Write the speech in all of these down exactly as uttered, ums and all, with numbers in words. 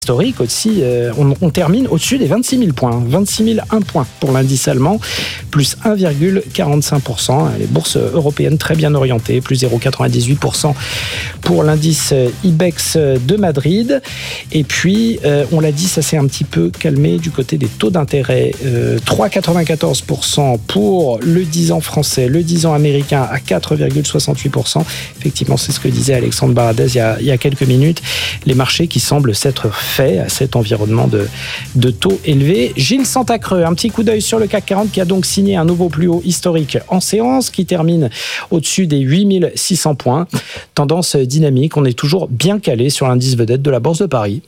Historique aussi, euh, on, on termine au-dessus des vingt-six mille points, vingt-six mille un points pour l'indice allemand, plus un virgule quarante-cinq pour cent. Les bourses européennes très bien orientées, plus zéro virgule quatre-vingt-dix-huit pour cent pour l'indice Ibex de Madrid. Et puis, euh, on l'a dit, ça s'est un petit peu calmé du côté des taux d'intérêt. Euh, trois virgule quatre-vingt-quatorze pour cent pour le dix ans français, le dix ans américain à quatre virgule soixante-huit pour cent. Effectivement, c'est ce que disait Alexandre Baradez il y a, il y a quelques minutes. Les marchés qui semblent s'être fait à cet environnement de, de taux élevés. Gilles Santacreux, un petit coup d'œil sur le C A C quarante qui a donc signé un nouveau plus haut historique en séance qui termine au-dessus des huit mille six cents points. Tendance dynamique, on est toujours bien calé sur l'indice vedette de la Bourse de Paris.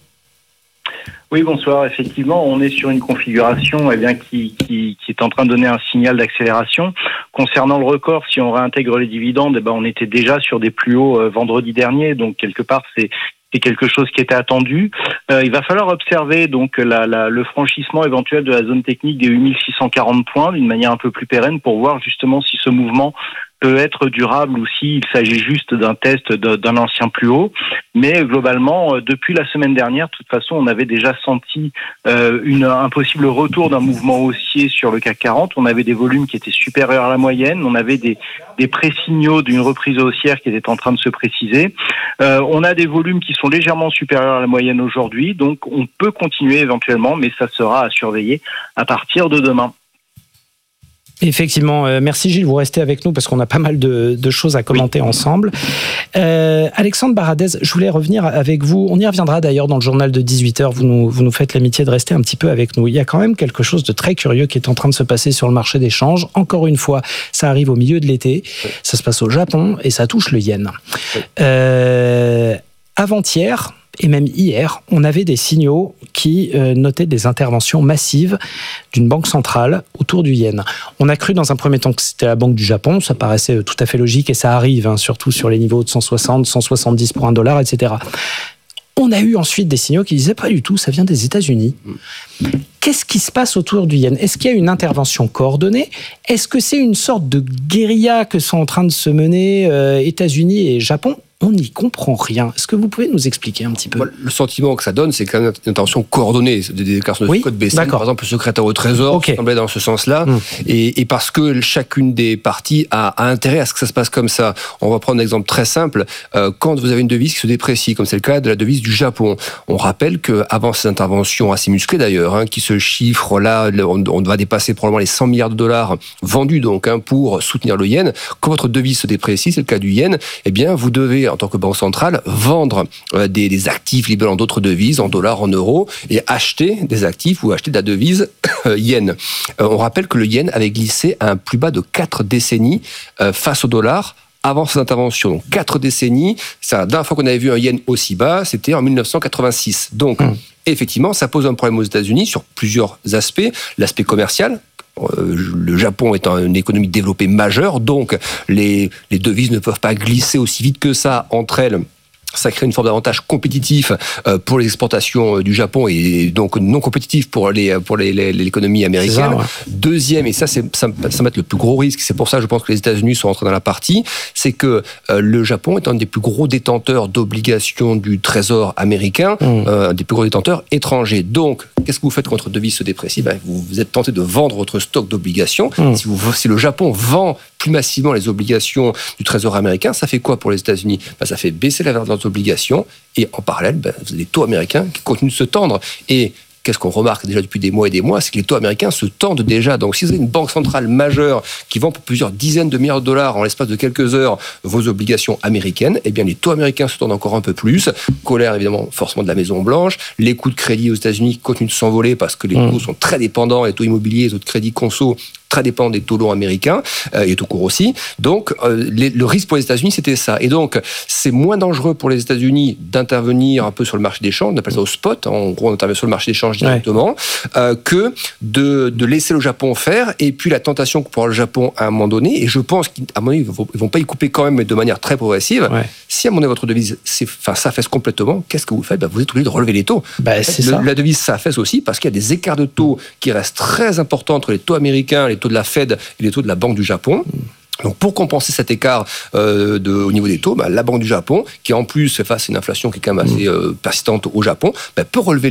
Oui, bonsoir. Effectivement, on est sur une configuration eh bien, qui, qui, qui est en train de donner un signal d'accélération. Concernant le record, si on réintègre les dividendes, eh ben, on était déjà sur des plus hauts euh, vendredi dernier. Donc, quelque part, c'est c'est quelque chose qui était attendu. Euh, il va falloir observer donc la, la, le franchissement éventuel de la zone technique des huit mille six cent quarante points d'une manière un peu plus pérenne pour voir justement si ce mouvement peut être durable ou s'il s'agit juste d'un test d'un ancien plus haut. Mais globalement, depuis la semaine dernière, de toute façon, on avait déjà senti euh, une, un possible retour d'un mouvement haussier sur le C A C quarante. On avait des volumes qui étaient supérieurs à la moyenne. On avait des, des pré-signaux d'une reprise haussière qui était en train de se préciser. Euh, on a des volumes qui sont légèrement supérieurs à la moyenne aujourd'hui. Donc, on peut continuer éventuellement, mais ça sera à surveiller à partir de demain. Effectivement, euh, merci Gilles, vous restez avec nous parce qu'on a pas mal de, de choses à commenter oui. ensemble. Euh, Alexandre Baradez, je voulais revenir avec vous, on y reviendra d'ailleurs dans le journal de dix-huit heures, vous nous, vous nous faites l'amitié de rester un petit peu avec nous. Il y a quand même quelque chose de très curieux qui est en train de se passer sur le marché des changes. Encore une fois, ça arrive au milieu de l'été, oui. ça se passe au Japon et ça touche le yen. Oui. Euh, avant-hier, et même hier, on avait des signaux qui euh, notaient des interventions massives d'une banque centrale autour du yen. On a cru dans un premier temps que c'était la Banque du Japon, ça paraissait tout à fait logique et ça arrive, hein, surtout sur les niveaux de cent soixante, cent soixante-dix pour un dollar, et cetera. On a eu ensuite des signaux qui disaient pas du tout, ça vient des États-Unis. Qu'est-ce qui se passe autour du yen ? Est-ce qu'il y a une intervention coordonnée ? Est-ce que c'est une sorte de guérilla que sont en train de se mener euh, États-Unis et Japon ? On n'y comprend rien. Est-ce que vous pouvez nous expliquer un petit peu ? Le sentiment que ça donne, c'est quand même une intervention coordonnée. Des déclarations de oui, Scott Bessent, par exemple, le secrétaire au Trésor, okay. semblait dans ce sens-là. Mmh. Et, et parce que chacune des parties a, a intérêt à ce que ça se passe comme ça. On va prendre un exemple très simple. Euh, quand vous avez une devise qui se déprécie, comme c'est le cas de la devise du Japon, on rappelle qu'avant ces interventions assez musclées d'ailleurs, hein, qui se chiffrent là, on, on va dépasser probablement les cent milliards de dollars vendus donc hein, pour soutenir le yen. Quand votre devise se déprécie, c'est le cas du yen, eh bien vous devez en tant que banque centrale, vendre euh, des, des actifs libellés en d'autres devises, en dollars, en euros, et acheter des actifs ou acheter de la devise euh, yen. Euh, on rappelle que le yen avait glissé à un plus bas de quatre décennies euh, face au dollar avant ces interventions. Donc quatre décennies, c'est la dernière fois qu'on avait vu un yen aussi bas, c'était en dix-neuf cent quatre-vingt-six. Donc, mmh. effectivement, ça pose un problème aux États-Unis sur plusieurs aspects. L'aspect commercial, le Japon étant une économie développée majeure, donc les, les devises ne peuvent pas glisser aussi vite que ça entre elles. Ça crée une forme d'avantage compétitif pour les exportations du Japon et donc non compétitif pour les pour les, les, l'économie américaine. Ça, ouais. Deuxième, et ça c'est ça, ça va être le plus gros risque, c'est pour ça que je pense que les États-Unis sont entrés dans la partie, c'est que euh, le Japon est un des plus gros détenteurs d'obligations du Trésor américain, mmh. euh, un des plus gros détenteurs étrangers. Donc, qu'est-ce que vous faites quand votre devise se déprécie ? Ben, vous, vous êtes tenté de vendre votre stock d'obligations. Mmh. Si, vous, si le Japon vend plus massivement les obligations du Trésor américain, ça fait quoi pour les États-Unis ? Ben, ça fait baisser la valeur de leurs obligations et en parallèle, ben, vous avez des taux américains qui continuent de se tendre. Et qu'est-ce qu'on remarque déjà depuis des mois et des mois, c'est que les taux américains se tendent déjà. Donc, si vous avez une banque centrale majeure qui vend pour plusieurs dizaines de milliards de dollars en l'espace de quelques heures vos obligations américaines, eh bien, les taux américains se tendent encore un peu plus. Colère, évidemment, forcément de la Maison-Blanche. Les coûts de crédit aux États-Unis continuent de s'envoler parce que les taux mmh. sont très dépendants, les taux immobiliers, les taux de crédit conso, très dépendant des taux longs américains euh, et taux courts aussi. Donc, euh, les, le risque pour les États-Unis, c'était ça. Et donc, c'est moins dangereux pour les États-Unis d'intervenir un peu sur le marché des changes, on appelle ça au spot, hein, en gros, on intervient sur le marché des changes directement, ouais. euh, que de, de laisser le Japon faire. Et puis, la tentation que pourra le Japon à un moment donné, et je pense qu'à mon avis, ils ne vont, vont pas y couper quand même, mais de manière très progressive. Ouais. Si à mon avis, votre devise s'affaisse complètement, qu'est-ce que vous faites ? Ben, vous êtes obligé de relever les taux. Ben, c'est le, ça. La devise s'affaisse aussi parce qu'il y a des écarts de taux qui restent très importants entre les taux américains, les taux de la Fed et les taux de la Banque du Japon. Donc, pour compenser cet écart euh, de, au niveau des taux, bah, la Banque du Japon, qui en plus fait face à une inflation qui est quand même assez euh, persistante au Japon, bah, peut relever